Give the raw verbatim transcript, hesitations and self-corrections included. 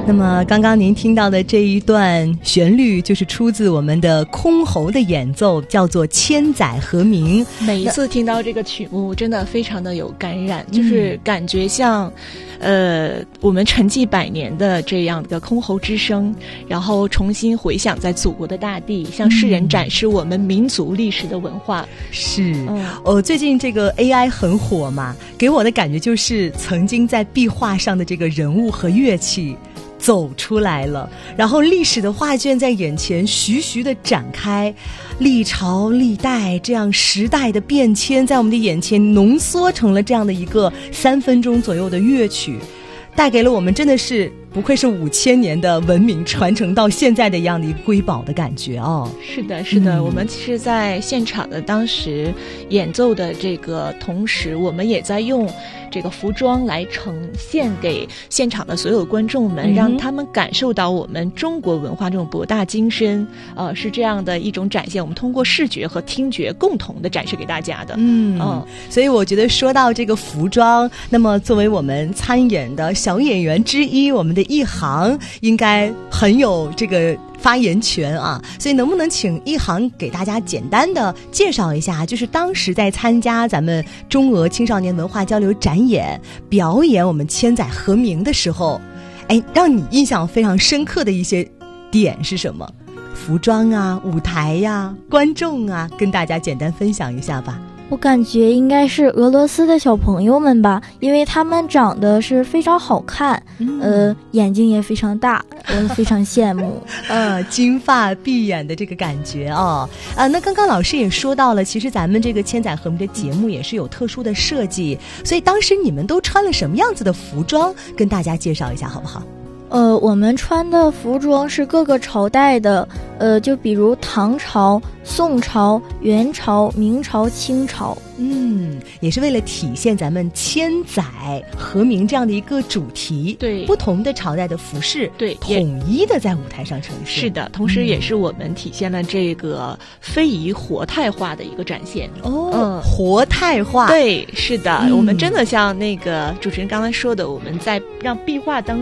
那么刚刚您听到的这一段旋律就是出自我们的箜篌的演奏，叫做《千载和鸣》。 每一次听到这个曲目真的非常的有感染，就是感觉像呃我们沉寂百年的这样的箜篌之声，然后重新回响在祖国的大地，向世人展示我们民族历史的文化。 是，嗯、哦，最近这个 A I 很火嘛，给我的感觉就是曾经在壁画上的这个人物和乐器走出来了，然后历史的画卷在眼前徐徐地展开，历朝历代这样时代的变迁在我们的眼前浓缩成了这样的一个三分钟左右的乐曲，带给了我们真的是不愧是五千年的文明传承到现在的一样的一个瑰宝的感觉哦。 是的是的、嗯、我们其实在现场的当时演奏的这个同时，我们也在用这个服装来呈现给现场的所有观众们、嗯、让他们感受到我们中国文化这种博大精深，呃，是这样的一种展现，我们通过视觉和听觉共同的展示给大家的。 嗯嗯，所以我觉得说到这个服装，那么作为我们参演的小演员之一，我们的一航应该很有这个发言权啊，所以能不能请一航给大家简单的介绍一下，就是当时在参加咱们中俄青少年文化交流展演表演我们千载和鸣的时候，哎，让你印象非常深刻的一些点是什么？服装啊，舞台呀、啊，观众啊，跟大家简单分享一下吧。 我感觉应该是俄罗斯的小朋友们吧，因为他们长得是非常好看、嗯、呃，眼睛也非常大，我非常羡慕。 呃，金发碧眼的这个感觉哦。啊，那刚刚老师也说到了，其实咱们这个千载和鸣的节目也是有特殊的设计，所以当时你们都穿了什么样子的服装，跟大家介绍一下好不好？ 呃，我们穿的服装是各个朝代的，呃，就比如唐朝、宋朝、元朝、明朝、清朝。 嗯，也是为了体现咱们千载和鸣这样的一个主题， 对不同的朝代的服饰， 对统一的在舞台上呈现。 是的，同时也是我们体现了这个非遗活态化的一个展现。 哦，嗯、活态化， 对，是的、 嗯， 我们真的像那个主持人刚才说的，我们在让壁画当